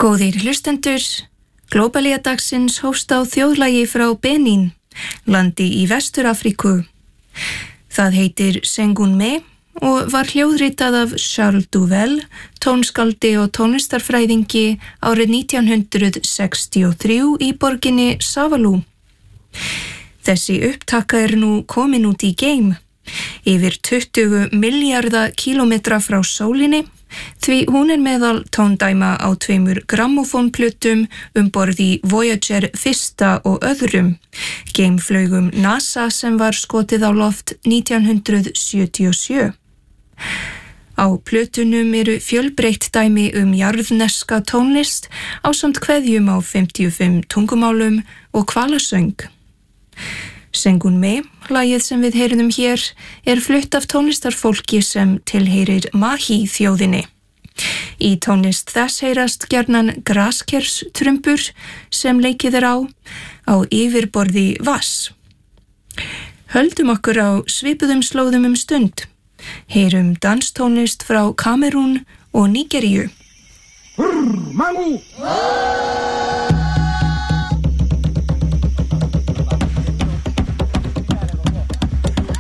Góðir hlustendur, Glóbalía dagsins hófst á þjóðlagi frá Benín, landi í Vestur-Afríku. Það heitir Sengunme og var hljóðritað af Charles Duvel, tónskaldi og tónlistarfræðingi árið 1963 í borginni Savalú. Þessi upptaka nú komin út í geim, yfir 20 milljarða kílómetra frá sólinni, því hún meðal tóndæma á 2 grammófónplutum borð í Voyager 1. og 2. geimflaugum NASA sem var skotið á loft 1977. Á plötunum fjölbreytt dæmi jarðneska tónlist ásamt kveðjum á 55 tungumálum og hvalasöng. Sengunme, lagið sem við heyrðum hér, flutt af tónlistarfólki sem tilheyrir Mahi þjóðinni. Í tónlist þess heyrast gjarnan graskerstrumbur sem leikið á yfirborði vatns. Höldum okkur á svipuðum slóðum stund. Heyrum danstónlist frá Kamerún og Nígeríu. Mangu!